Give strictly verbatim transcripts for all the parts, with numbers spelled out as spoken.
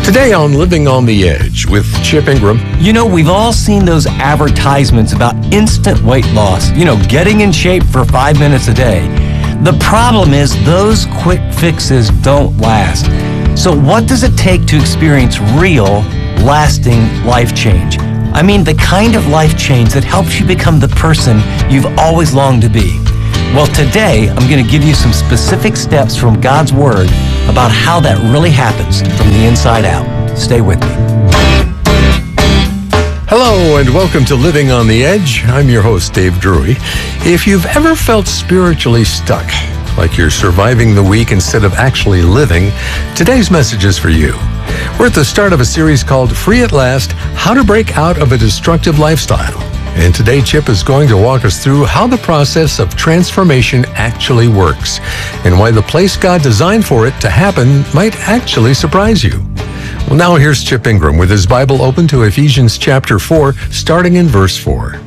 Today on Living on the Edge with Chip Ingram. You know, we've all seen those advertisements about instant weight loss, you know, getting in shape for five minutes a day. The problem is those quick fixes don't last. So what does it take to experience real, lasting life change? I mean, the kind of life change that helps you become the person you've always longed to be. Well, today, I'm going to give you some specific steps from God's Word about how that really happens from the inside out. Stay with me. Hello and welcome to Living on the Edge. I'm your host, Dave Drury. If you've ever felt spiritually stuck, like you're surviving the week instead of actually living, today's message is for you. We're at the start of a series called Free at Last, How to Break Out of a Destructive Lifestyle. And today, Chip is going to walk us through how the process of transformation actually works and why the place God designed for it to happen might actually surprise you. Well, now here's Chip Ingram with his Bible open to Ephesians chapter four, starting in verse four.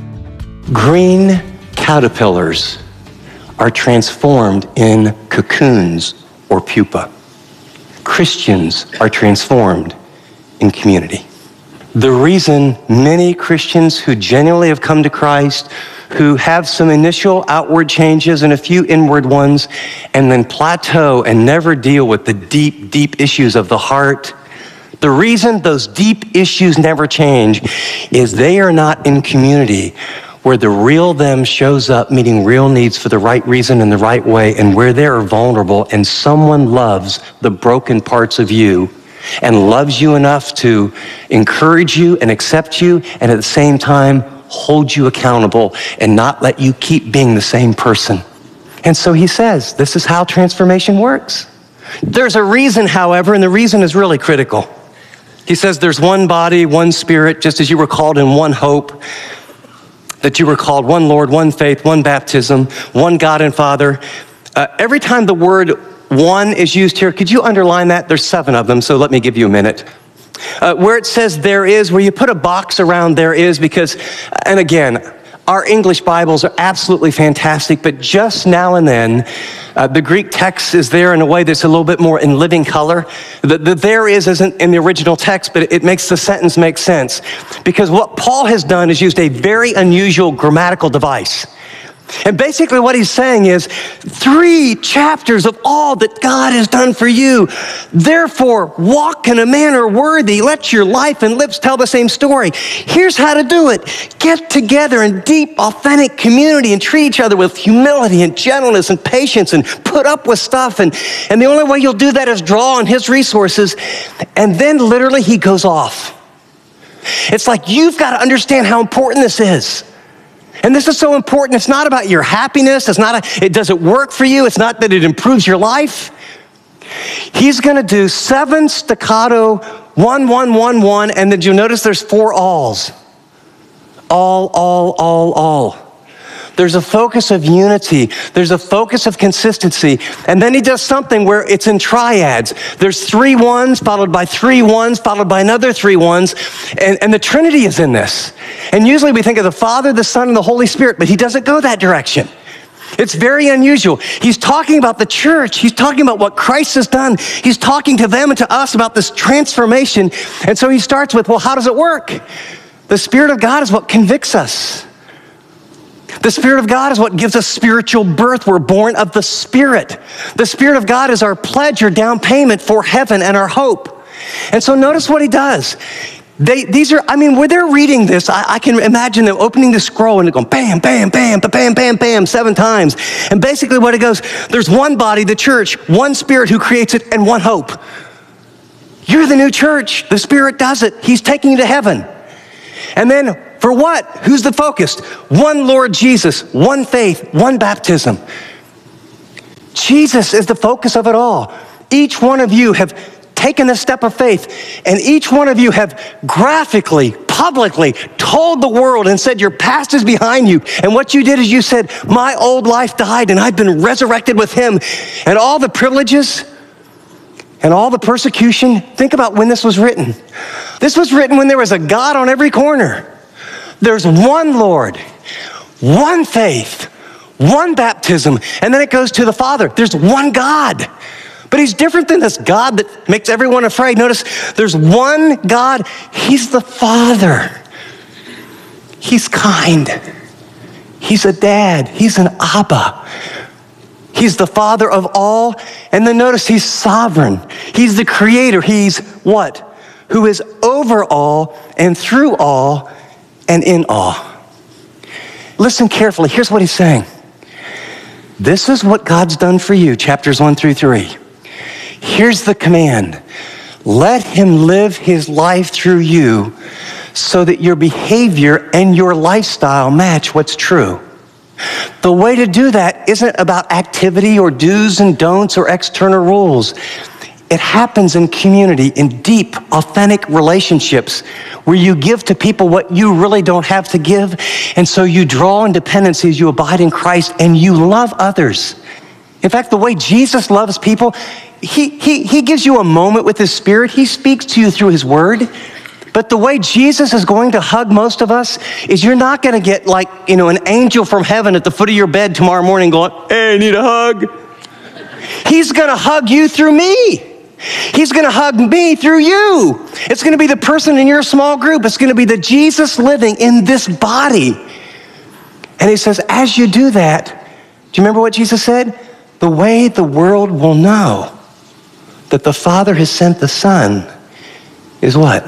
Green caterpillars are transformed in cocoons or pupa. Christians are transformed in community. The reason many Christians who genuinely have come to Christ, who have some initial outward changes and a few inward ones, and then plateau and never deal with the deep, deep issues of the heart, the reason those deep issues never change is they are not in community where the real them shows up meeting real needs for the right reason in the right way, and where they are vulnerable and someone loves the broken parts of you and loves you enough to encourage you and accept you, and at the same time hold you accountable and not let you keep being the same person. And so he says, this is how transformation works. There's a reason, however, and the reason is really critical. He says there's one body, one spirit, just as you were called in one hope, that you were called one Lord, one faith, one baptism, one God and Father. Uh, every time the word one is used here, could you underline that? There's seven of them, so let me give you a minute. Uh, where it says there is, where you put a box around there is, because, and again, our English Bibles are absolutely fantastic, but just now and then, uh, the Greek text is there in a way that's a little bit more in living color. The, the there is isn't in the original text, but it makes the sentence make sense. Because what Paul has done is used a very unusual grammatical device. And basically what he's saying is three chapters of all that God has done for you. Therefore, walk in a manner worthy. Let your life and lips tell the same story. Here's how to do it. Get together in deep, authentic community and treat each other with humility and gentleness and patience and put up with stuff. And, and the only way you'll do that is draw on his resources. And then literally he goes off. It's like you've got to understand how important this is. And this is so important. It's not about your happiness. It's not, a, it doesn't work for you. It's not that it improves your life. He's going to do seven staccato, one, one, one, one, and then you'll notice there's four alls. All, all, all, all. There's a focus of unity. There's a focus of consistency. And then he does something where it's in triads. There's three ones followed by three ones followed by another three ones. And, and the Trinity is in this. And usually we think of the Father, the Son, and the Holy Spirit, but he doesn't go that direction. It's very unusual. He's talking about the church. He's talking about what Christ has done. He's talking to them and to us about this transformation. And so he starts with, well, how does it work? The Spirit of God is what convicts us. The Spirit of God is what gives us spiritual birth. We're born of the Spirit. The Spirit of God is our pledge or down payment for heaven and our hope. And so notice what he does. They, these are, I mean, when they're reading this, I, I can imagine them opening the scroll and going bam, bam, bam, bam, bam, bam, seven times. And basically what it goes, there's one body, the church, one Spirit who creates it, and one hope. You're the new church. The Spirit does it. He's taking you to heaven. And then for what? Who's the focus? One Lord Jesus, one faith, one baptism. Jesus is the focus of it all. Each one of you have taken a step of faith, and each one of you have graphically, publicly told the world and said your past is behind you. And what you did is you said, my old life died and I've been resurrected with him. And all the privileges and all the persecution, think about when this was written. This was written when there was a God on every corner. There's one Lord, one faith, one baptism, and then it goes to the Father. There's one God. But he's different than this God that makes everyone afraid. Notice there's one God. He's the Father. He's kind. He's a dad. He's an Abba. He's the Father of all. And then notice he's sovereign. He's the creator. He's what? Who is over all and through all and in all. Listen carefully. Here's what he's saying. This is what God's done for you, chapters one through three. Here's the command. Let him live his life through you so that your behavior and your lifestyle match what's true. The way to do that isn't about activity or do's and don'ts or external rules. It happens in community, in deep, authentic relationships where you give to people what you really don't have to give. And so you draw in dependency as you abide in Christ and you love others. In fact, the way Jesus loves people, he, he, he gives you a moment with his Spirit. He speaks to you through his word. But the way Jesus is going to hug most of us is you're not going to get like, you know, an angel from heaven at the foot of your bed tomorrow morning going, hey, I need a hug. He's going to hug you through me. He's going to hug me through you. It's going to be the person in your small group. It's going to be the Jesus living in this body. And he says, as you do that, do you remember what Jesus said? The way the world will know that the Father has sent the Son is what?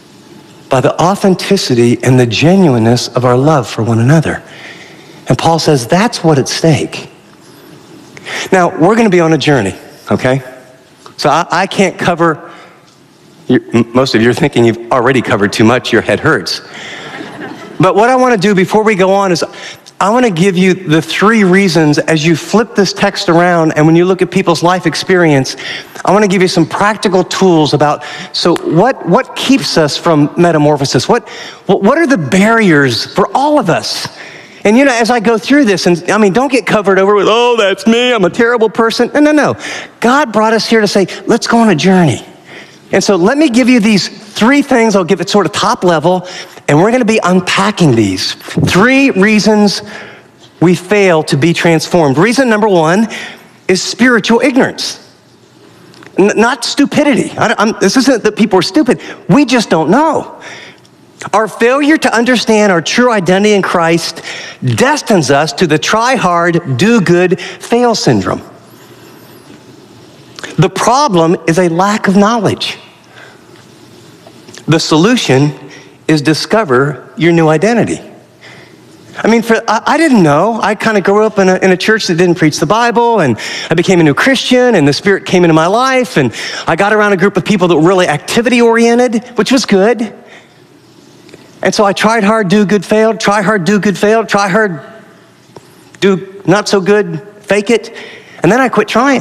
By the authenticity and the genuineness of our love for one another. And Paul says that's what's at stake. Now, we're going to be on a journey, okay? So I, I can't cover, most of you are thinking you've already covered too much, your head hurts. But what I want to do before we go on is I want to give you the three reasons as you flip this text around and when you look at people's life experience, I want to give you some practical tools about, so what, what keeps us from metamorphosis? What, what, what are the barriers for all of us? And you know, as I go through this, and I mean, don't get covered over with, oh, that's me, I'm a terrible person. No, no, no. God brought us here to say, let's go on a journey. And so let me give you these three things. I'll give it sort of top level, and we're going to be unpacking these. Three reasons we fail to be transformed. Reason number one is spiritual ignorance. N- not stupidity. I, I'm, this isn't that people are stupid. We just don't know. Our failure to understand our true identity in Christ destines us to the try hard, do good, fail syndrome. The problem is a lack of knowledge. The solution is discover your new identity. I mean, for, I, I didn't know. I kind of grew up in a, in a church that didn't preach the Bible, and I became a new Christian, and the Spirit came into my life, and I got around a group of people that were really activity-oriented, which was good. And so I tried hard, do good, failed, try hard, do good, failed, try hard, do not so good, fake it, and then I quit trying.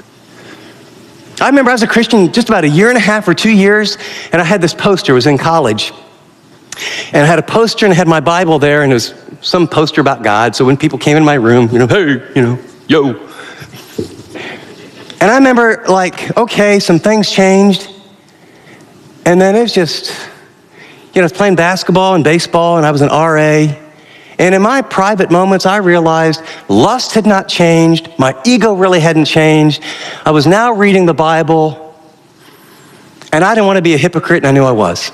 I remember I was a Christian just about a year and a half or two years, and I had this poster. It was in college. And I had a poster and I had my Bible there, and it was some poster about God. So when people came in my room, you know, hey, you know, yo. And I remember like, okay, some things changed. And then it was just, you know, I was playing basketball and baseball, and I was an R A. And in my private moments, I realized lust had not changed. My ego really hadn't changed. I was now reading the Bible, and I didn't want to be a hypocrite, and I knew I was.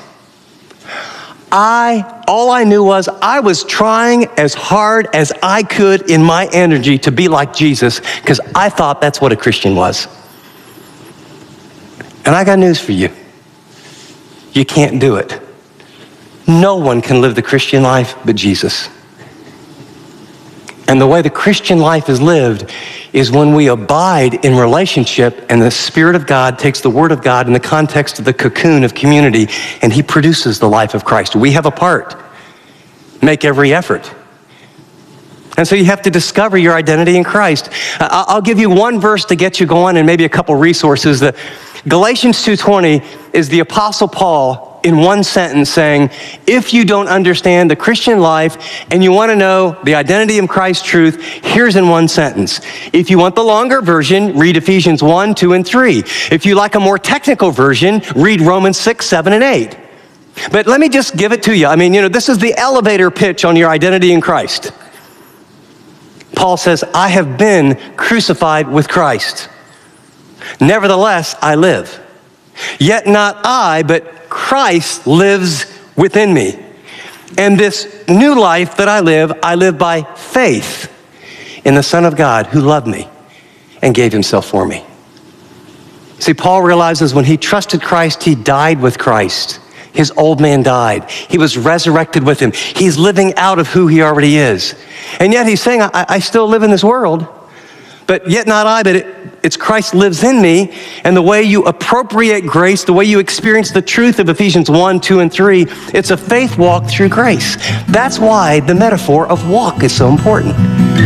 I, all I knew was I was trying as hard as I could in my energy to be like Jesus, because I thought that's what a Christian was. And I got news for you. You can't do it. No one can live the Christian life but Jesus. And the way the Christian life is lived is when we abide in relationship and the Spirit of God takes the Word of God in the context of the cocoon of community and He produces the life of Christ. We have a part. Make every effort. And so you have to discover your identity in Christ. I'll give you one verse to get you going and maybe a couple resources. The Galatians two twenty is the Apostle Paul in one sentence saying, if you don't understand the Christian life and you want to know the identity of Christ's truth, here's in one sentence. If you want the longer version, read Ephesians one, two, and three. If you like a more technical version, read Romans six, seven, and eight. But let me just give it to you. I mean, you know, this is the elevator pitch on your identity in Christ. Paul says, I have been crucified with Christ. Nevertheless, I live. Yet not I, but Christ lives within me. And this new life that I live, I live by faith in the Son of God who loved me and gave himself for me. See, Paul realizes when he trusted Christ, he died with Christ. His old man died. He was resurrected with him. He's living out of who he already is. And yet he's saying, I, I still live in this world, but yet not I, but it, it's Christ lives in me. And the way you appropriate grace, the way you experience the truth of Ephesians one, two, and three, it's a faith walk through grace. That's why the metaphor of walk is so important.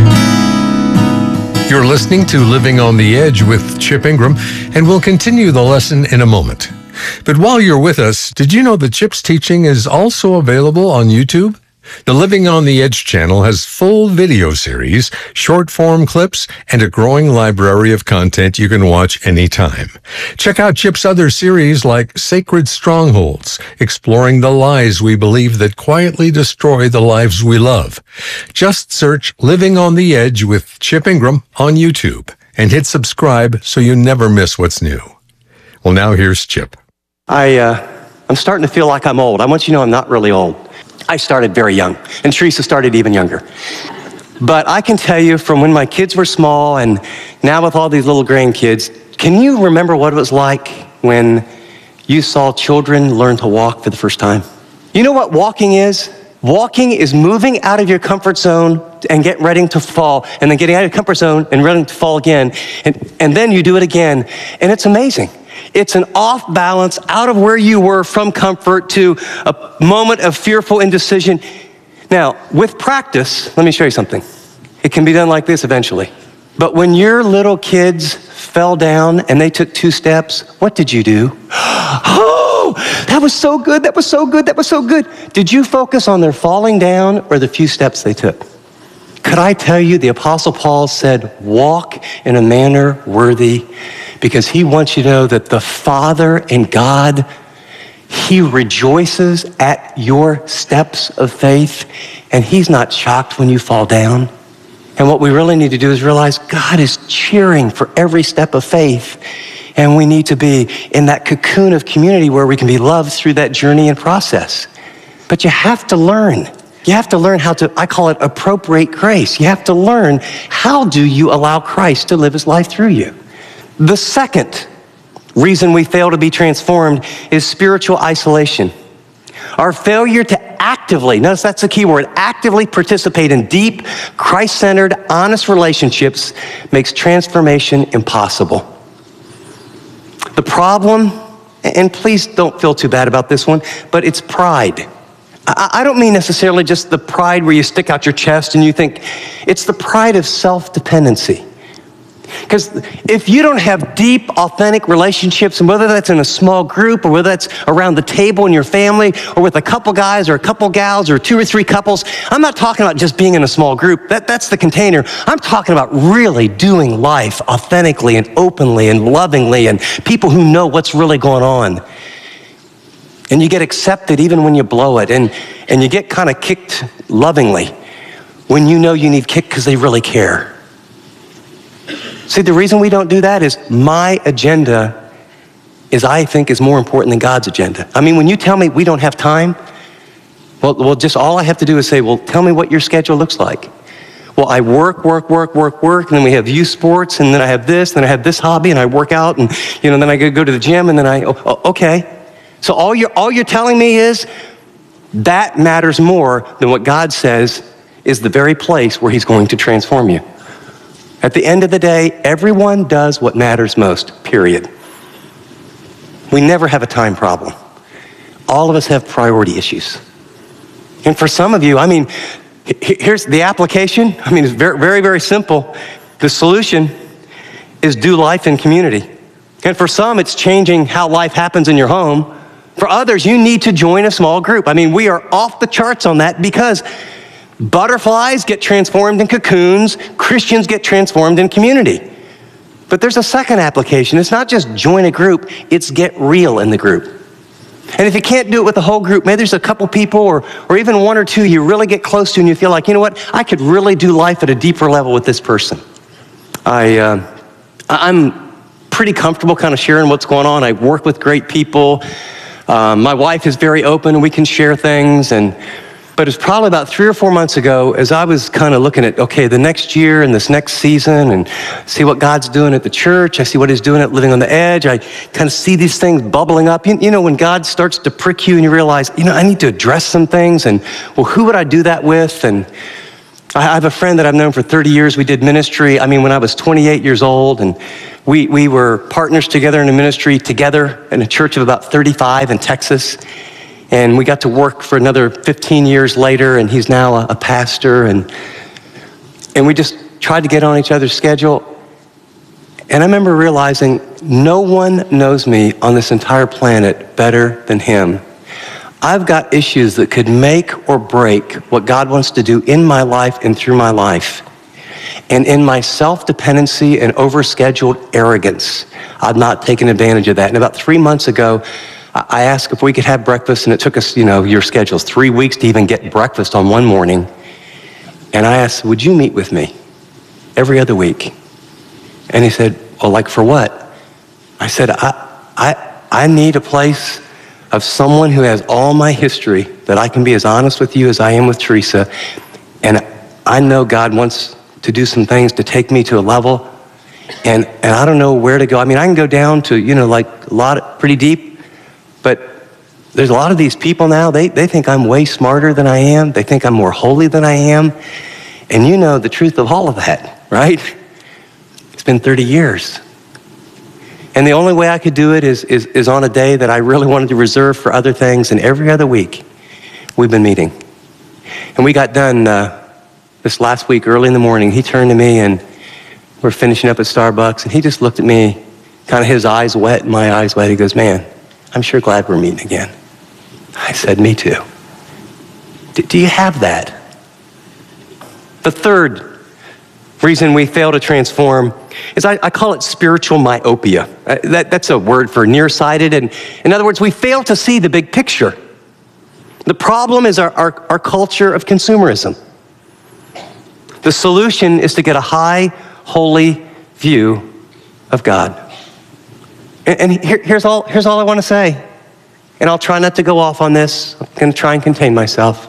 You're listening to Living on the Edge with Chip Ingram, and we'll continue the lesson in a moment. But while you're with us, did you know that Chip's teaching is also available on YouTube? The Living on the Edge channel has full video series, short-form clips, and a growing library of content you can watch anytime. Check out Chip's other series like Sacred Strongholds, exploring the lies we believe that quietly destroy the lives we love. Just search Living on the Edge with Chip Ingram on YouTube and hit subscribe so you never miss what's new. Well, now here's Chip. I, uh, I'm starting to feel like I'm old. I want you to know I'm not really old. I started very young, and Teresa started even younger. But I can tell you from when my kids were small and now with all these little grandkids, can you remember what it was like when you saw children learn to walk for the first time? You know what walking is? Walking is moving out of your comfort zone and getting ready to fall, and then getting out of your comfort zone and ready to fall again, and, and then you do it again, and it's amazing. It's an off balance out of where you were from comfort to a moment of fearful indecision. Now, with practice, let me show you something. It can be done like this eventually. But when your little kids fell down and they took two steps, what did you do? Oh, that was so good, that was so good, that was so good. Did you focus on their falling down or the few steps they took? Could I tell you, the Apostle Paul said, walk in a manner worthy, because he wants you to know that the Father and God, he rejoices at your steps of faith, and he's not shocked when you fall down. And what we really need to do is realize God is cheering for every step of faith, and we need to be in that cocoon of community where we can be loved through that journey and process. But you have to learn. You have to learn how to, I call it appropriate grace. You have to learn, how do you allow Christ to live his life through you? The second reason we fail to be transformed is spiritual isolation. Our failure to actively, notice that's the key word, actively participate in deep, Christ-centered, honest relationships makes transformation impossible. The problem, and please don't feel too bad about this one, but it's pride. I don't mean necessarily just the pride where you stick out your chest and you think, it's the pride of self-dependency. Because if you don't have deep, authentic relationships, and whether that's in a small group or whether that's around the table in your family or with a couple guys or a couple gals or two or three couples, I'm not talking about just being in a small group. That, that's the container. I'm talking about really doing life authentically and openly and lovingly, and people who know what's really going on. And you get accepted even when you blow it, and, and you get kind of kicked lovingly when you know you need kicked because they really care. See, the reason we don't do that is my agenda is, I think, is more important than God's agenda. I mean, when you tell me we don't have time, well, well, just all I have to do is say, well, tell me what your schedule looks like. Well, I work, work, work, work, work, and then we have youth sports, and then I have this, then I have this hobby, and I work out, and you know, then I go to the gym, and then I, oh, okay. So all you're, all you're telling me is that matters more than what God says is the very place where he's going to transform you. At the end of the day, everyone does what matters most, period. We never have a time problem. All of us have priority issues. And for some of you, I mean, here's the application. I mean, it's very, very, very simple. The solution is do life in community. And for some, it's changing how life happens in your home. For others, you need to join a small group. I mean, we are off the charts on that because butterflies get transformed in cocoons. Christians get transformed in community. But there's a second application. It's not just join a group, it's get real in the group. And if you can't do it with the whole group, maybe there's a couple people or, or even one or two you really get close to and you feel like, you know what, I could really do life at a deeper level with this person. I, uh, I'm pretty comfortable kind of sharing what's going on. I work with great people. Um, my wife is very open and we can share things. And But it's probably about three or four months ago as I was kind of looking at, okay, the next year and this next season and see what God's doing at the church. I see what he's doing at Living on the Edge. I kind of see these things bubbling up. You, you know, when God starts to prick you and you realize, you know, I need to address some things. And, well, who would I do that with? And I have a friend that I've known for thirty years. We did ministry, I mean, when I was twenty-eight years old. And we, we were partners together in a ministry together in a church of about thirty-five in Texas. And we got to work for another fifteen years later, and he's now a, a pastor. And and we just tried to get on each other's schedule. And I remember realizing no one knows me on this entire planet better than him. I've got issues that could make or break what God wants to do in my life and through my life. And in my self-dependency and overscheduled arrogance, I've not taken advantage of that. And about three months ago, I asked if we could have breakfast, and it took us, you know, your schedules, three weeks to even get breakfast on one morning. And I asked, would you meet with me every other week? And he said, well, like for what? I said, I, I, I need a place of someone who has all my history, that I can be as honest with you as I am with Teresa. And I know God wants to do some things to take me to a level, and, and I don't know where to go. I mean, I can go down to, you know, like a lot, of, pretty deep, but there's a lot of these people now, they, they think I'm way smarter than I am. They think I'm more holy than I am. And you know the truth of all of that, right? It's been thirty years. And the only way I could do it is, is, is on a day that I really wanted to reserve for other things. And every other week, we've been meeting. And we got done uh, this last week, early in the morning. He turned to me, and we're finishing up at Starbucks. And he just looked at me, kind of his eyes wet, and my eyes wet. He goes, man, I'm sure glad we're meeting again. I said, me too. Do, do you have that? The third reason we fail to transform is I, I call it spiritual myopia. Uh, that, that's a word for nearsighted. And in other words, we fail to see the big picture. The problem is our, our, our culture of consumerism. The solution is to get a high, holy view of God. And, and here, here's all, here's all I want to say. And I'll try not to go off on this. I'm going to try and contain myself.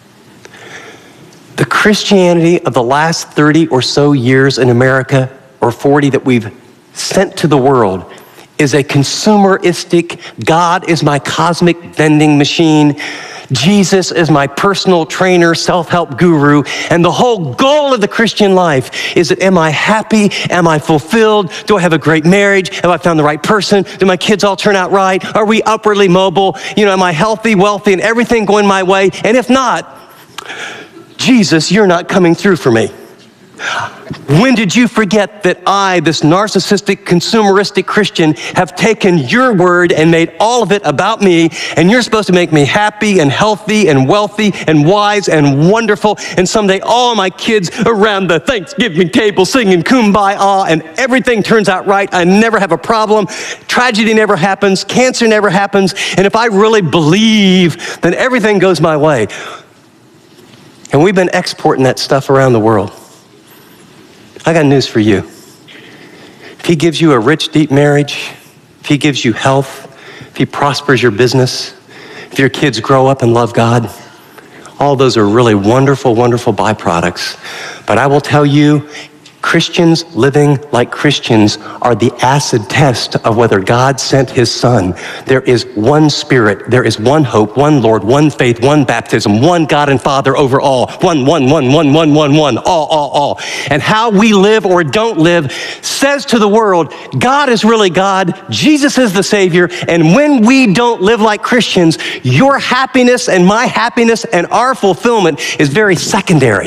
The Christianity of the last thirty or so years in America, or forty that we've sent to the world, is a consumeristic, God is my cosmic vending machine, Jesus is my personal trainer, self-help guru, and the whole goal of the Christian life is that am I happy? Am I fulfilled? Do I have a great marriage? Have I found the right person? Do my kids all turn out right? Are we upwardly mobile? You know, am I healthy, wealthy, and everything going my way? And if not, Jesus, you're not coming through for me. When did you forget that I, this narcissistic, consumeristic Christian, have taken your word and made all of it about me, and you're supposed to make me happy and healthy and wealthy and wise and wonderful, and someday all my kids around the Thanksgiving table singing Kumbaya, and everything turns out right. I never have a problem. Tragedy never happens. Cancer never happens. And if I really believe, then everything goes my way. And we've been exporting that stuff around the world. I got news for you. If he gives you a rich, deep marriage, if he gives you health, if he prospers your business, if your kids grow up and love God, all those are really wonderful, wonderful byproducts. But I will tell you, Christians living like Christians are the acid test of whether God sent his son. There is one Spirit, there is one hope, one Lord, one faith, one baptism, one God and Father over all. One, one, one, one, one, one, one, all, all, all. And how we live or don't live says to the world, God is really God, Jesus is the Savior, and when we don't live like Christians, your happiness and my happiness and our fulfillment is very secondary.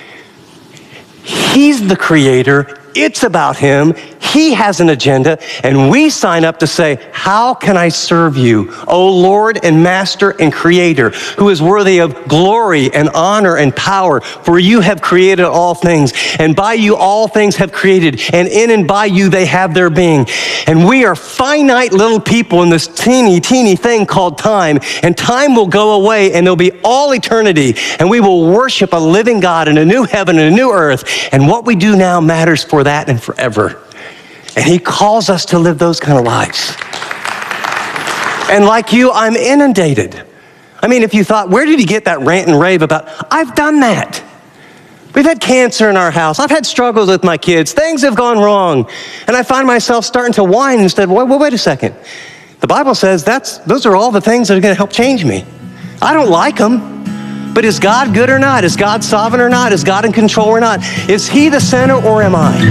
He's the creator. It's about him. He has an agenda, and we sign up to say, how can I serve you, O Lord and Master and Creator, who is worthy of glory and honor and power, for you have created all things, and by you all things have created, and in and by you they have their being. And we are finite little people in this teeny, teeny thing called time, and time will go away, and there'll be all eternity, and we will worship a living God in a new heaven and a new earth, and what we do now matters for that and forever. And he calls us to live those kind of lives. And like you, I'm inundated. I mean, if you thought, where did he get that rant and rave about? I've done that. We've had cancer in our house. I've had struggles with my kids. Things have gone wrong. And I find myself starting to whine instead of, wait, wait, wait a second. The Bible says that's those are all the things that are going to help change me. I don't like them. But is God good or not? Is God sovereign or not? Is God in control or not? Is he the center or am I?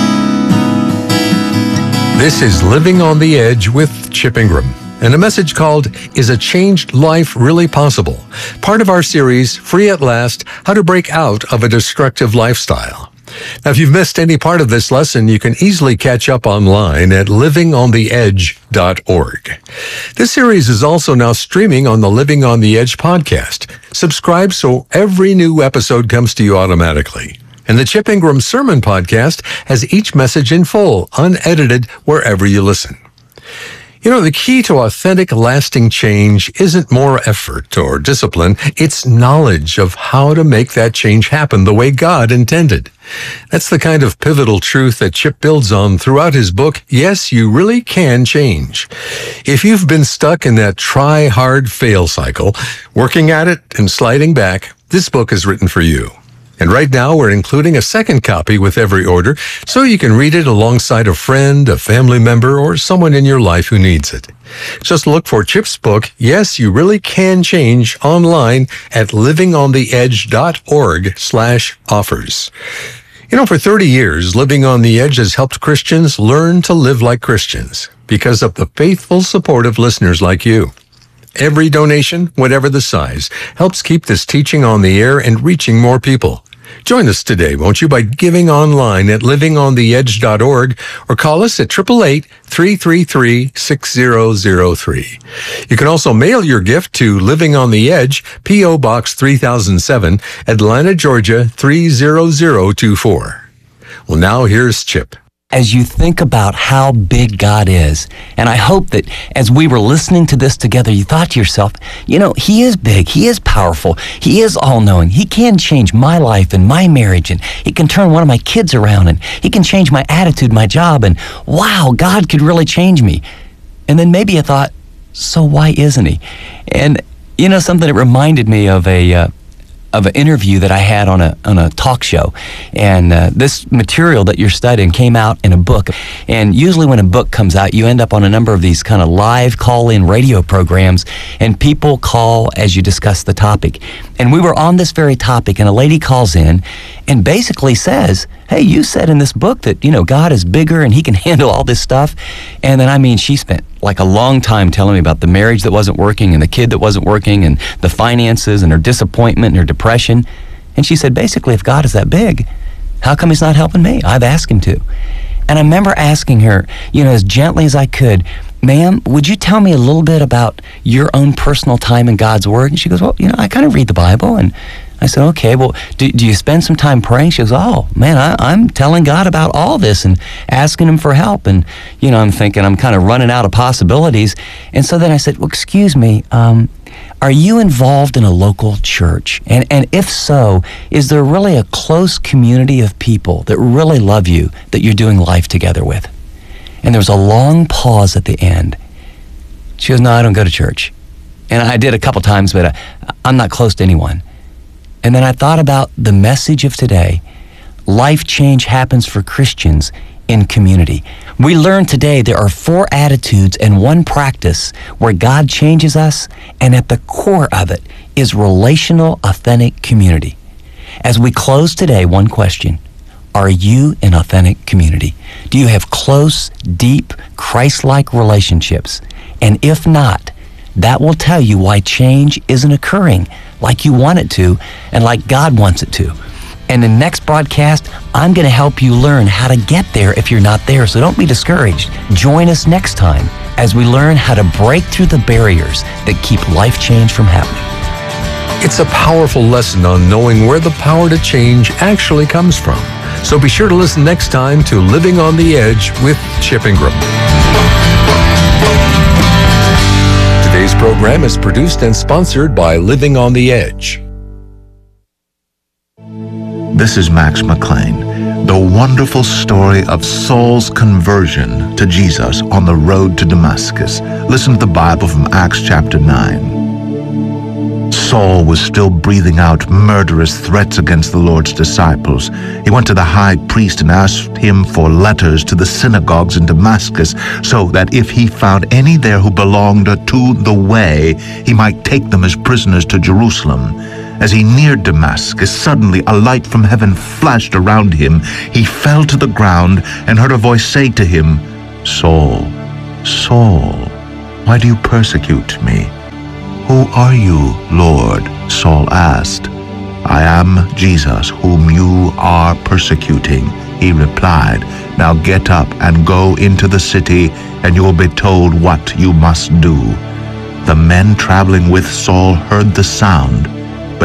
This is Living on the Edge with Chip Ingram, and a message called, Is a Changed Life Really Possible? Part of our series, Free at Last, How to Break Out of a Destructive Lifestyle. Now, if you've missed any part of this lesson, you can easily catch up online at living on the edge dot org. This series is also now streaming on the Living on the Edge podcast. Subscribe so every new episode comes to you automatically. And the Chip Ingram Sermon Podcast has each message in full, unedited, wherever you listen. You know, the key to authentic, lasting change isn't more effort or discipline. It's knowledge of how to make that change happen the way God intended. That's the kind of pivotal truth that Chip builds on throughout his book, Yes, You Really Can Change. If you've been stuck in that try hard fail cycle, working at it and sliding back, this book is written for you. And right now, we're including a second copy with every order, so you can read it alongside a friend, a family member, or someone in your life who needs it. Just look for Chip's book, Yes, You Really Can Change, online at living on the edge dot org slash offers. You know, for thirty years, Living on the Edge has helped Christians learn to live like Christians because of the faithful support of listeners like you. Every donation, whatever the size, helps keep this teaching on the air and reaching more people. Join us today, won't you, by giving online at living on the edge dot org or call us at eight eight eight, three three three, six zero zero three. You can also mail your gift to Living on the Edge, P O Box three thousand seven, Atlanta, Georgia three zero zero two four. Well, now here's Chip. As you think about how big God is, and I hope that as we were listening to this together, you thought to yourself, you know, he is big, he is powerful, he is all-knowing, he can change my life and my marriage, and he can turn one of my kids around, and he can change my attitude, my job, and wow, God could really change me. And then maybe I thought, so why isn't he? And, you know, something that reminded me of a... Uh, of an interview that I had on a on a talk show. And uh, this material that you're studying came out in a book. And usually when a book comes out, you end up on a number of these kind of live call-in radio programs, and people call as you discuss the topic. And we were on this very topic, and a lady calls in and basically says, hey, you said in this book that, you know, God is bigger and he can handle all this stuff. And then, I mean, she spent like a long time telling me about the marriage that wasn't working and the kid that wasn't working and the finances and her disappointment and her depression. And she said, basically, if God is that big, how come he's not helping me? I've asked him to. And I remember asking her, you know, as gently as I could, ma'am, would you tell me a little bit about your own personal time in God's Word? And she goes, well, you know, I kind of read the Bible. And I said, okay, well, do, do you spend some time praying? She goes, oh, man, I, I'm telling God about all this and asking him for help. And, you know, I'm thinking I'm kind of running out of possibilities. And so then I said, well, excuse me, um, are you involved in a local church? And, and if so, is there really a close community of people that really love you that you're doing life together with? And there was a long pause at the end. She goes, no, I don't go to church. And I did a couple times, but I, I'm not close to anyone. And then I thought about the message of today. Life change happens for Christians in community. We learned today there are four attitudes and one practice where God changes us, and at the core of it is relational, authentic community. As we close today, one question. Are you an authentic community? Do you have close, deep, Christ-like relationships? And if not, that will tell you why change isn't occurring like you want it to and like God wants it to. And in the next broadcast, I'm going to help you learn how to get there if you're not there, so don't be discouraged. Join us next time as we learn how to break through the barriers that keep life change from happening. It's a powerful lesson on knowing where the power to change actually comes from. So be sure to listen next time to Living on the Edge with Chip Ingram. Today's program is produced and sponsored by Living on the Edge. This is Max McLean. the wonderful story of Saul's conversion to Jesus on the road to Damascus. Listen to the Bible from Acts chapter nine. Saul was still breathing out murderous threats against the Lord's disciples. He went to the high priest and asked him for letters to the synagogues in Damascus, so that if he found any there who belonged to the way, he might take them as prisoners to Jerusalem. As he neared Damascus, suddenly a light from heaven flashed around him. He fell to the ground and heard a voice say to him, "Saul, Saul, why do you persecute me?" "Who are you, Lord?" Saul asked. "I am Jesus, whom you are persecuting," he replied. "Now get up and go into the city, and you will be told what you must do." The men traveling with Saul heard the sound